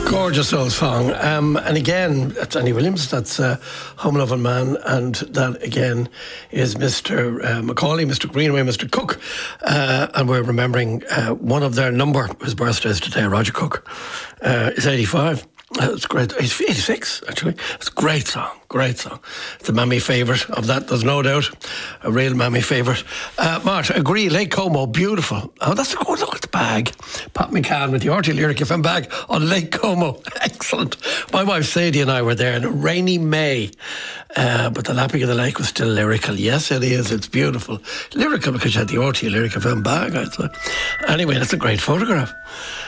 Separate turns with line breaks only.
Gorgeous old song. And again, that's Annie Williams, that's Home Loving Man, and that again is Mr. Macaulay, Mr. Greenaway, Mr. Cook. And we're remembering one of their number whose birthday is today, Roger Cook. Is 85. It's great. He's 86, actually. It's a great song, great song. It's a mammy favourite of that, there's no doubt. A real mammy favourite. Mart, agree, Lake Como, beautiful. Oh, that's a good look at the bag. Pat McCann with the RT Lyric FM bag on Lake Como. Excellent. My wife Sadie and I were there in a rainy May, but the lapping of the lake was still lyrical. Yes, it is. It's beautiful. Lyrical because you had the RT Lyric FM bag, I'd say. Anyway, that's a great photograph.